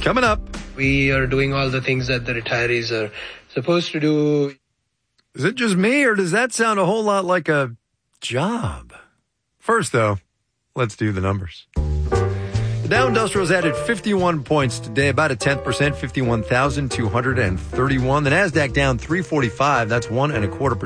Coming up. We are doing all the things that the retirees are supposed to do. Is it just me, or does that sound a whole lot like a job? First, though, let's do the numbers. The Dow Industrials added 51 points today, about a 10%, 51,231. The NASDAQ down 345. That's 1.25%.